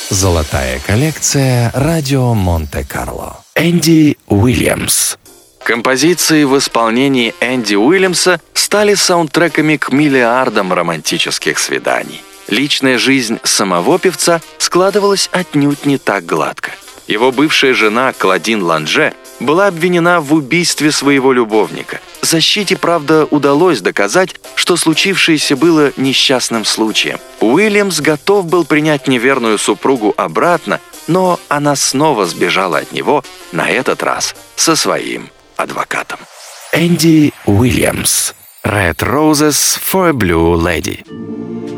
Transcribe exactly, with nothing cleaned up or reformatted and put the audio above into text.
Золотая коллекция «Радио Монте-Карло». Энди Уильямс. Композиции в исполнении Энди Уильямса стали саундтреками к миллиардам романтических свиданий. Личная жизнь самого певца складывалась отнюдь не так гладко. Его бывшая жена Клодин Ланже была обвинена в убийстве своего любовника. Защите, правда, удалось доказать, что случившееся было несчастным случаем. Уильямс готов был принять неверную супругу обратно, но она снова сбежала от него, на этот раз со своим адвокатом. Энди Уильямс. Red Roses for a Blue Lady.